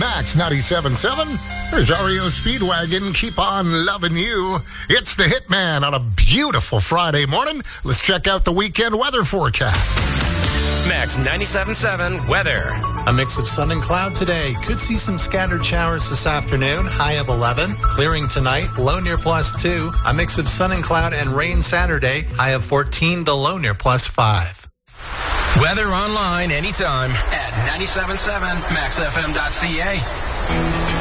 Max 97.7. There's REO Speedwagon. Keep on loving you. It's the Hitman on a beautiful Friday morning. Let's check out the weekend weather forecast. Max 97.7 weather. A mix of sun and cloud today. Could see some scattered showers this afternoon. High of 11. Clearing tonight. Low near +2. A mix of sun and cloud and rain Saturday. High of 14. The low near +5. Weather online anytime at 97.7maxfm.ca.